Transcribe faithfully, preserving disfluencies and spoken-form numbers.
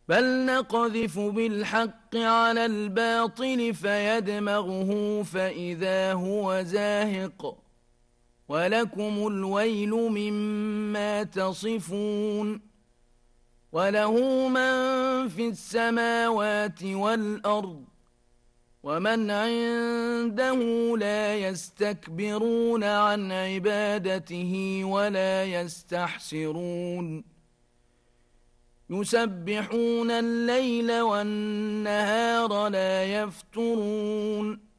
بل نقذف بالحق على الباطل فيدمغه فإذا هو زاهق ولكم الويل مما تصفون وله من في السماوات والأرض ومن عنده لا يستكبرون عن عبادته ولا يستحسرون يسبحون الليل والنهار لا يفترون